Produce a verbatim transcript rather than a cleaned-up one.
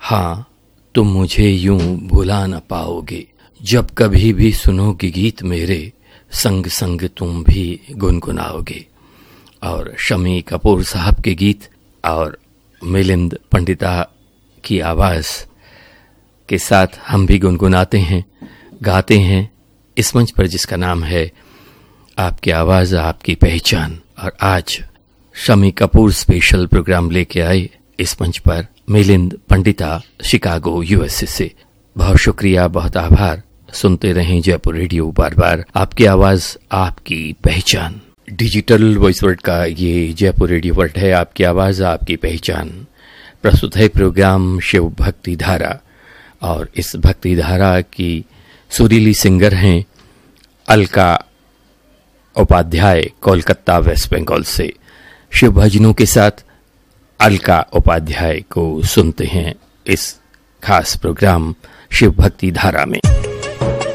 हाँ, तुम मुझे यूं भुला न पाओगे, जब कभी भी सुनोगे गीत मेरे, संग संग तुम भी गुनगुनाओगे। और शमी कपूर साहब के गीत और मिलिंद पंडिता की आवाज़ के साथ हम भी गुनगुनाते हैं, गाते हैं इस मंच पर जिसका नाम है आपकी आवाज़ आपकी पहचान। और आज शमी कपूर स्पेशल प्रोग्राम लेके आए इस मंच पर मिलिंद पंडिता शिकागो यूएसए से। बहुत शुक्रिया, बहुत आभार। सुनते रहें जयपुर रेडियो, बार बार आपकी आवाज़ आपकी पहचान। डिजिटल वॉइस वर्ल्ड का ये जयपुर रेडियो वर्ल्ड है, आपकी आवाज़ आपकी पहचान। प्रस्तुत है प्रोग्राम शिव भक्ति धारा और इस भक्ति धारा की सुरीली सिंगर हैं अलका उपाध्याय, कोलकाता वेस्ट बंगाल से। शिव भजनों के साथ अलका उपाध्याय को सुनते हैं इस खास प्रोग्राम शिव भक्ति धारा में।